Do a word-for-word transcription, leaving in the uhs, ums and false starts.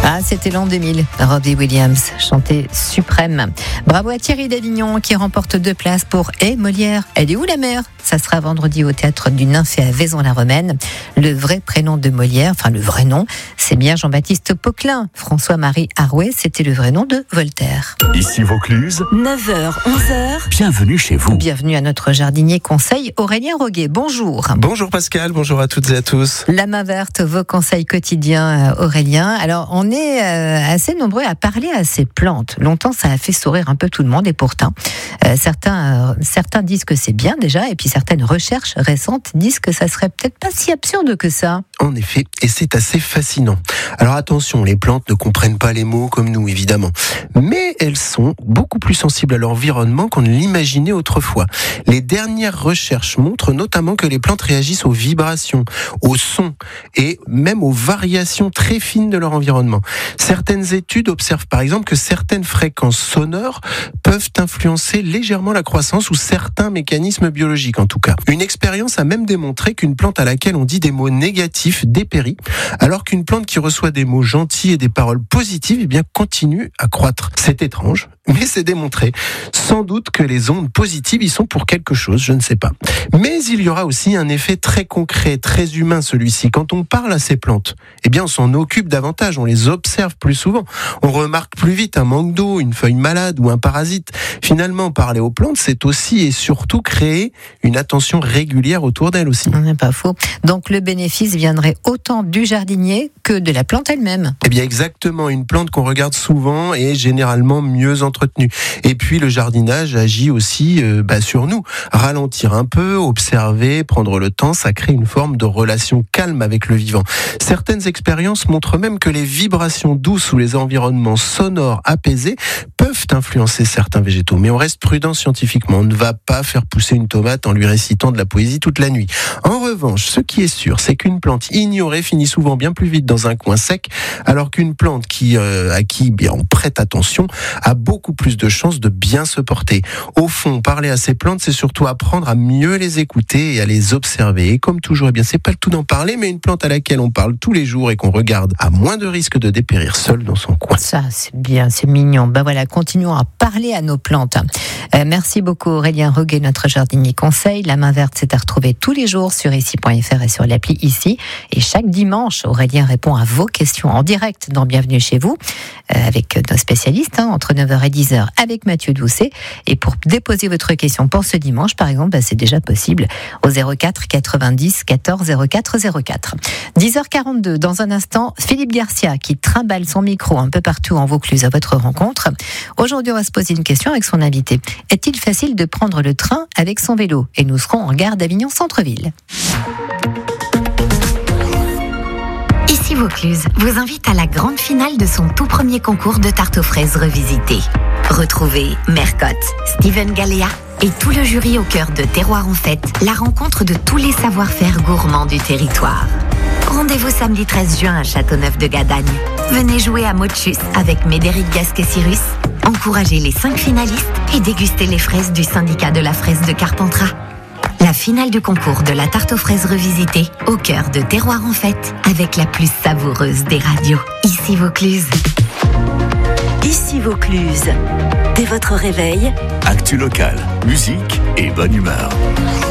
Ah, c'était l'an deux mille. Robbie Williams chantait Suprême. Bravo à Thierry d'Avignon qui remporte deux places pour Et Molière. Elle est où la mère ? Ça sera vendredi au théâtre du Nymphe à Vaison-la-Romaine. Le vrai prénom de Molière, enfin le vrai nom, c'est bien Jean-Baptiste Poquelin. François-Marie Arouet, c'était le vrai nom de Voltaire. Ici Vaucluse, neuf heures, onze heures. Bienvenue chez vous. Bienvenue à notre jardinier conseil Aurélien Roguet. Bonjour. Bonjour Pascal, bonjour à toutes et à tous. La main verte, vos conseils quotidiens, Aurélien. Alors, on est assez nombreux à parler à ces plantes. Longtemps, ça a fait sourire un peu tout le monde et pourtant, euh, certains, euh, certains disent que c'est bien déjà et puis certaines recherches récentes disent que ça serait peut-être pas si absurde que ça. En effet, et c'est assez fascinant. Alors attention, les plantes ne comprennent pas les mots comme nous, évidemment. Mais elles sont beaucoup plus sensibles à l'environnement qu'on ne l'imaginait autrefois. Les dernières recherches montrent notamment que les plantes réagissent aux vibrations, aux sons et même aux variations très fines de leur environnement. Certaines études observent par exemple que certaines fréquences sonores peuvent influencer légèrement la croissance ou certains mécanismes biologiques en tout cas. Une expérience a même démontré qu'une plante à laquelle on dit des mots négatifs dépérit, alors qu'une plante qui reçoit des mots gentils et des paroles positives eh bien, continue à croître. C'est étrange, mais c'est démontré. Sans doute que les ondes positives y sont pour quelque chose, je ne sais pas. Mais il y aura aussi un effet très concret, très humain celui-ci. Quand on parle à ces plantes, eh bien on s'en occupe davantage, on les observe plus souvent. On remarque plus vite un manque d'eau, une feuille malade ou un parasite. Finalement, parler aux plantes, c'est aussi et surtout créer une attention régulière autour d'elles aussi. On n'est pas faux. Donc le bénéfice viendrait autant du jardinier que de la plante elle-même. Eh bien exactement, une plante qu'on regarde souvent est généralement mieux entretenue. Et puis le jardinage agit aussi euh, bah, sur nous. Ralentir un peu, observer, prendre le temps, ça crée une forme de relation calme avec le vivant. Certaines expériences montrent même que les vibrations douces ou les environnements sonores apaisés peuvent influencer certains végétaux. Mais on reste prudent scientifiquement. On ne va pas faire pousser une tomate en lui récitant de la poésie toute la nuit. En revanche, ce qui est sûr, c'est qu'une plante ignorée finit souvent bien plus vite dans un coin sec, alors qu'une plante qui, euh, à qui bien, on prête attention a beaucoup plus de chances de bien se porter. Au fond, parler à ces plantes, c'est surtout apprendre à mieux les écouter et à les observer. Et comme toujours, eh bien, c'est pas le tout d'en parler, mais une plante à laquelle on parle tous les jours et qu'on regarde a moins de risques de dépérir seule dans son coin. Ça, c'est bien, c'est mignon. Ben voilà, continuons à parler à nos plantes. Euh, merci beaucoup Aurélien Roguet, notre jardinier conseil. La main verte, c'est à retrouver tous les jours sur ici point f r et sur l'appli Ici. Et chaque dimanche, Aurélien répond à vos questions en direct dans Bienvenue chez vous, euh, avec nos spécialistes, hein, entre neuf heures et dix heures, avec Mathieu Doucet. Et pour déposer votre question pour ce dimanche, par exemple, ben, c'est déjà possible au zéro quatre quatre-vingt-dix quatorze zéro quatre zéro quatre. dix heures quarante-deux, dans un instant, Philippe Garcia qui trimballe son micro un peu partout en Vaucluse à votre rencontre. Aujourd'hui, on va se poser une question avec son invité. Est-il facile de prendre le train avec son vélo ? Et nous serons en gare d'Avignon Centre-Ville. Ici Vaucluse vous invite à la grande finale de son tout premier concours de tarte aux fraises revisité. Retrouvez Mercotte, Steven Galea et tout le jury au cœur de Terroir en Fête, la rencontre de tous les savoir-faire gourmands du territoire. Rendez-vous samedi treize juin à Châteauneuf-de-Gadagne. Venez jouer à Motus avec Médéric Gasquet-Cyrus, encouragez les cinq finalistes et dégustez les fraises du syndicat de la fraise de Carpentras. La finale du concours de la tarte aux fraises revisitée au cœur de Terroir en Fête avec la plus savoureuse des radios. Ici Vaucluse. Ici Vaucluse. Dès votre réveil, actu local, musique et bonne humeur.